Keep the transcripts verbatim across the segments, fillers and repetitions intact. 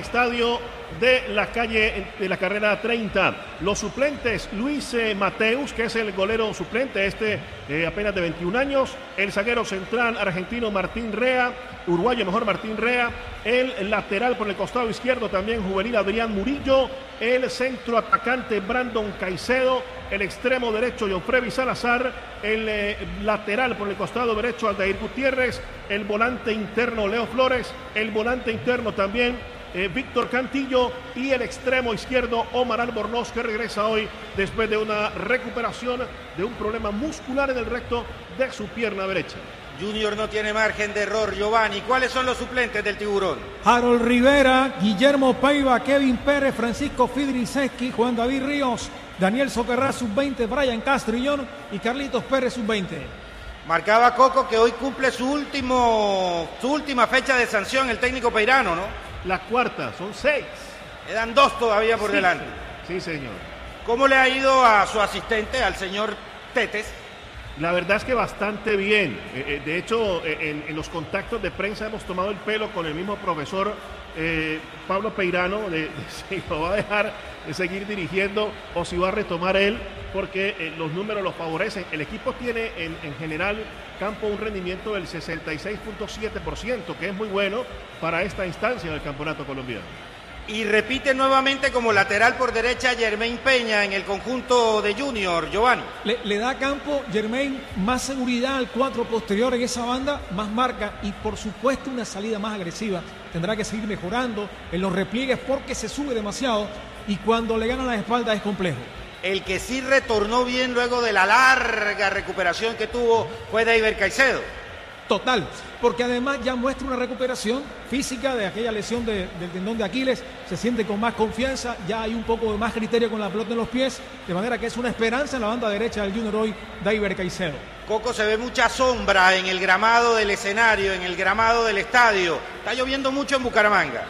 estadio de la calle de la carrera treinta. Los suplentes, Luis eh, Mateus, que es el golero suplente, este eh, apenas de veintiún años, el zaguero central argentino Martín Rea, uruguayo mejor Martín Rea, el lateral por el costado izquierdo también juvenil Adrián Murillo, el centro atacante Brandon Caicedo, el extremo derecho Jofrevi Salazar, el eh, lateral por el costado derecho Aldair Gutiérrez, el volante interno Leo Flores, el volante interno también eh, Víctor Cantillo y el extremo izquierdo Omar Albornoz, que regresa hoy después de una recuperación de un problema muscular en el recto de su pierna derecha. Junior no tiene margen de error. Giovanni, ¿cuáles son los suplentes del Tiburón? Harold Rivera, Guillermo Paiva, Kevin Pérez, Francisco Fidriseski, Juan David Ríos, Daniel Socarrá, sub veinte, Brian Castrillón y Carlitos Pérez, sub veinte. Marcaba Coco que hoy cumple su último, su última fecha de sanción, el técnico Peirano, ¿no? La cuarta, son seis. Quedan dos todavía por sí, delante. Sí, señor. ¿Cómo le ha ido a su asistente, al señor Tetes? La verdad es que bastante bien. Eh, de hecho, en, en los contactos de prensa hemos tomado el pelo con el mismo profesor eh, Pablo Peirano de, de si lo va a dejar de seguir dirigiendo o si va a retomar él, porque eh, los números los favorecen. El equipo tiene en, en general campo un rendimiento del sesenta y seis punto siete por ciento, que es muy bueno para esta instancia del campeonato colombiano. Y repite nuevamente como lateral por derecha Germain Peña en el conjunto de Junior, Giovanni. Le, le da campo Germain, más seguridad al cuatro posterior en esa banda, más marca y por supuesto una salida más agresiva. Tendrá que seguir mejorando en los repliegues porque se sube demasiado y cuando le ganan la espalda es complejo. El que sí retornó bien luego de la larga recuperación que tuvo fue David Caicedo. Total, porque además ya muestra una recuperación física de aquella lesión de, del tendón de Aquiles, se siente con más confianza, ya hay un poco de más criterio con la pelota en los pies, de manera que es una esperanza en la banda derecha del Junior hoy, David Caicedo. Coco, se ve mucha sombra en el gramado del escenario, en el gramado del estadio. Está lloviendo mucho en Bucaramanga.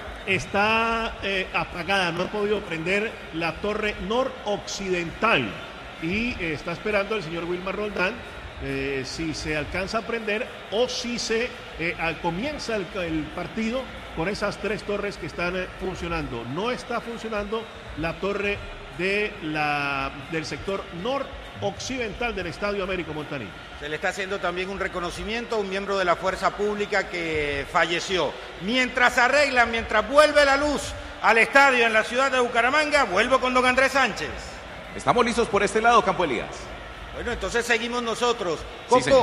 Está eh, apagada, no ha podido prender la torre noroccidental y eh, está esperando el señor Wilmar Roldán Eh, si se alcanza a prender o si se eh, al, comienza el, el partido con esas tres torres que están eh, funcionando. No está funcionando la torre de la, del sector noroccidental del Estadio Américo Montaní. Se le está haciendo también un reconocimiento a un miembro de la fuerza pública que falleció. Mientras arreglan, mientras vuelve la luz al estadio en la ciudad de Bucaramanga, vuelvo con don Andrés Sánchez. Estamos listos por este lado, Campo Elías. Bueno, entonces seguimos nosotros. Coco, sí,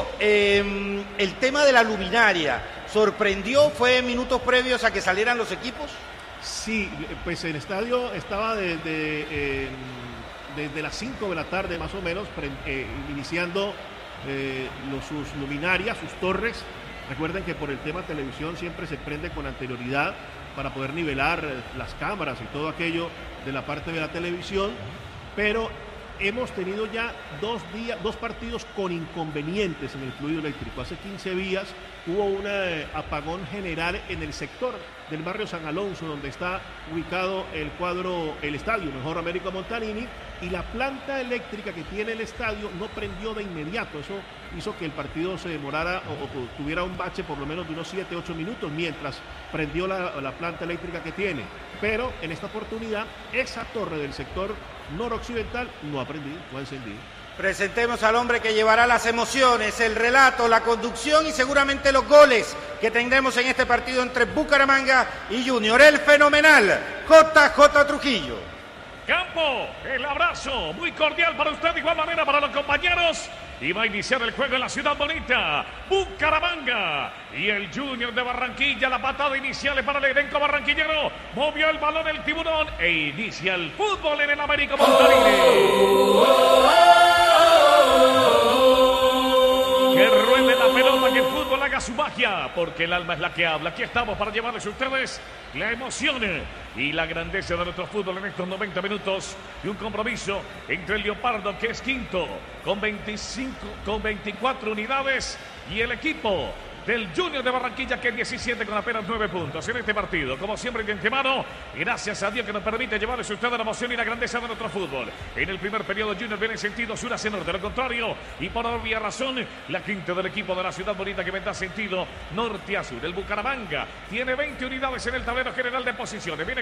eh, el tema de la luminaria, ¿sorprendió? ¿Fue minutos previos a que salieran los equipos? Sí, pues el estadio estaba desde, eh, desde las cinco de la tarde más o menos, pre, eh, iniciando eh, los, sus luminarias, sus torres. Recuerden que por el tema televisión siempre se prende con anterioridad para poder nivelar las cámaras y todo aquello de la parte de la televisión, pero hemos tenido ya dos días, dos partidos con inconvenientes en el fluido eléctrico. Hace quince días hubo un eh, apagón general en el sector del barrio San Alonso, donde está ubicado el cuadro, el estadio, mejor Américo Montanini, y la planta eléctrica que tiene el estadio no prendió de inmediato. Eso hizo que el partido se demorara o, o tuviera un bache por lo menos de unos siete, ocho minutos mientras prendió la, la planta eléctrica que tiene. Pero en esta oportunidad, esa torre del sector noroccidental no ha prendido, no ha encendido. Presentemos al hombre que llevará las emociones, el relato, la conducción y seguramente los goles que tendremos en este partido entre Bucaramanga y Junior. El fenomenal J J Trujillo. Campo, el abrazo muy cordial para usted, de igual manera para los compañeros. Y va a iniciar el juego en la ciudad bonita, Bucaramanga. Y el Junior de Barranquilla, la patada inicial es para el elenco barranquillero. Movió el balón el Tiburón e inicia el fútbol en el Américo Montarini. Que ruede la pelota, que el fútbol haga su magia, porque el alma es la que habla. Aquí estamos para llevarles a ustedes la emoción y la grandeza de nuestro fútbol en estos noventa minutos. Y un compromiso entre el Leopardo, que es quinto, con veinticinco, con veinticuatro unidades, y el equipo del Junior de Barranquilla, que es diecisiete con apenas nueve puntos en este partido. Como siempre, de antemano, gracias a Dios que nos permite llevarles a ustedes la emoción y la grandeza de nuestro fútbol. En el primer periodo, Junior viene en sentido sur hacia norte, lo contrario, y por obvia razón, la quinta del equipo de la ciudad bonita que vendrá sentido norte a sur. El Bucaramanga tiene veinte unidades en el tablero general de posiciones. Viene